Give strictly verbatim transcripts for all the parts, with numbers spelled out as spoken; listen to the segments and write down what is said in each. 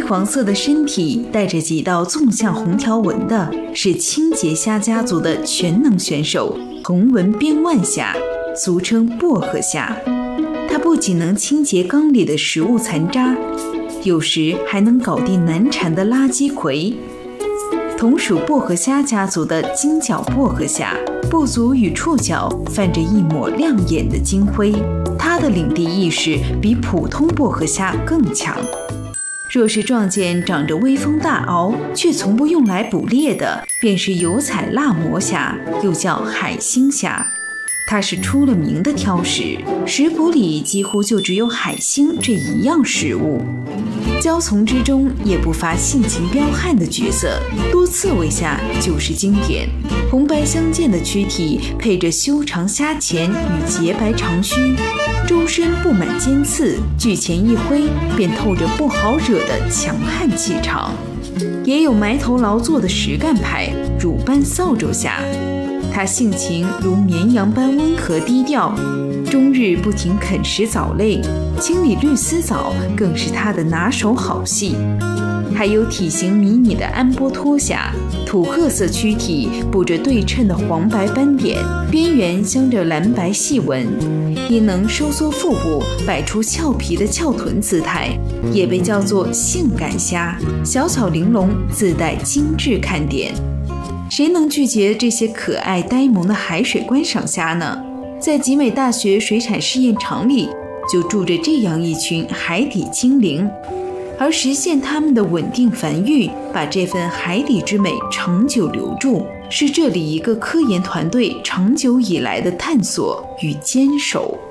黄色的身体带着几道纵向红条纹的是清洁虾家族的全能选手红纹边腕虾，俗称薄荷虾。它不仅能清洁缸里的食物残渣，有时还能搞定难缠的垃圾葵。同属薄荷虾家族的金角薄荷虾，部足与触角泛着一抹亮眼的金辉，它的领地意识比普通薄荷虾更强。若是撞见长着威风大螯却从不用来捕猎的，便是油彩辣魔虾，又叫海星虾。它是出了名的挑食，食谱里几乎就只有海星这一样食物。蛟丛之中也不乏性情彪悍的角色，多刺猬虾就是经典。红白相间的躯体配着修长虾钳与洁白长须，周身布满尖刺，巨钳一挥便透着不好惹的强悍气场。也有埋头劳作的实干派乳斑扫帚虾，它性情如绵羊般温和低调，终日不停啃食藻类，清理绿丝藻更是它的拿手好戏。还有体型迷你的安波托虾，土褐色躯体布着对称的黄白斑点，边缘镶着蓝白细纹，因能收缩腹部摆出俏皮的翘臀姿态，也被叫做性感虾，小巧玲珑，自带精致看点。谁能拒绝这些可爱呆萌的海水观赏虾呢？在集美大学水产试验场里就住着这样一群海底精灵，而实现它们的稳定繁育，把这份海底之美长久留住，是这里一个科研团队长久以来的探索与坚守。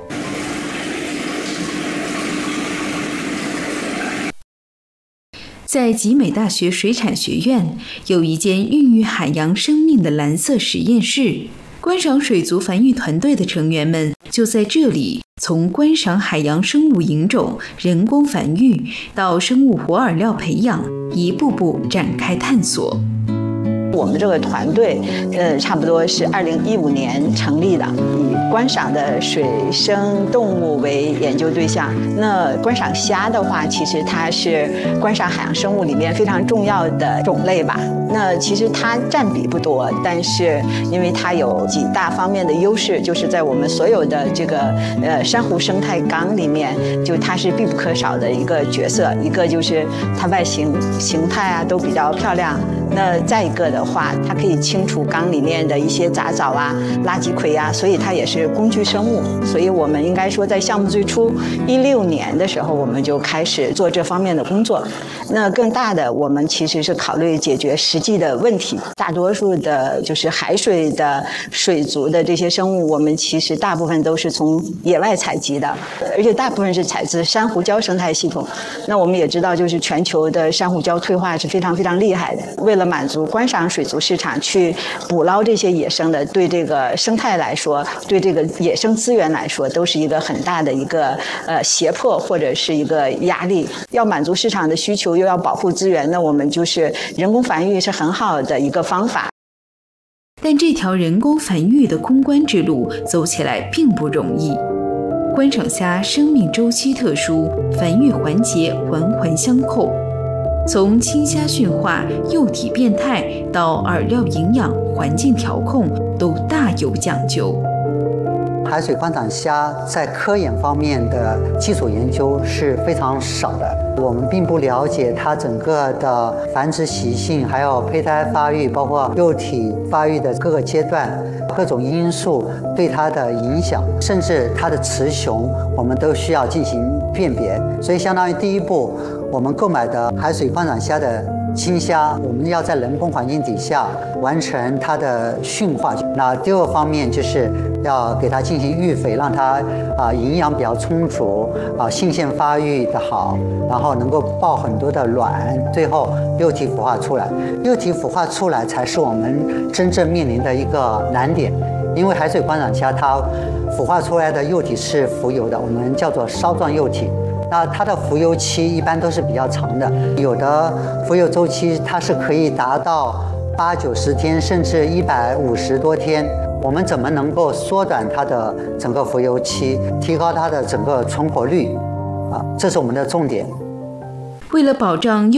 在集美大学水产学院有一间孕育海洋生命的蓝色实验室，观赏水族繁育团队的成员们就在这里从观赏海洋生物引种、人工繁育到生物活饵料培养，一步步展开探索。 我们这个团队，呃，差不多是二零一五年成立的，以观赏的水生动物为研究对象。那观赏虾的话，其实它是观赏海洋生物里面非常重要的种类吧。那其实它占比不多，但是因为它有几大方面的优势，就是在我们所有的这个呃珊瑚生态缸里面，就它是必不可少的一个角色。一个就是它外形形态啊都比较漂亮。那再一个的话，它可以清除缸里面的一些杂藻啊、垃圾葵啊，所以它也是工具生物。所以我们应该说，在项目最初一六年的时候，我们就开始做这方面的工作。那更大的，我们其实是考虑解决实际的问题。大多数的就是海水的水族的这些生物，我们其实大部分都是从野外采集的，而且大部分是采自珊瑚礁生态系统。那我们也知道，就是全球的珊瑚礁退化是非常非常厉害的。为了满足观赏水族市场去捕捞这些野生的，对这个生态来说，对这个野生资源来说，都是一个很大的一个呃胁迫或者是一个压力。要满足市场的需求，又要保护资源，那我们就是人工繁育是很好的一个方法。 但这条人工繁育的攻关之路走起来并不容易。观赏虾生命周期特殊，繁育环节环环相扣。从青虾驯化、幼体变态到饵料营养、环境调控，都大有讲究。 海水观赏虾在科研方面的基础研究是非常少的，我们并不了解它整个的繁殖习性，还有胚胎发育，包括幼体发育的各个阶段，各种因素对它的影响，甚至它的雌雄，我们都需要进行辨别。所以，相当于第一步，我们购买的海水观赏虾的青虾，我们要在人工环境底下完成它的驯化。那第二方面就是要给它进行育肥，让它啊营养比较充足，啊性腺发育的好，然后能够抱很多的卵，最后幼体孵化出来。幼体孵化出来才是我们真正面临的一个难点，因为海水观赏虾它孵化出来的幼体是浮游的，我们叫做梢状幼体。那它的浮游期一般都是比较长的，有的浮游周期它是可以达到八九十天，甚至一百五十多天。我们怎么能够缩短它的整个浮游期，提高它的整个存活率？啊，这是我们的重点。 为了保障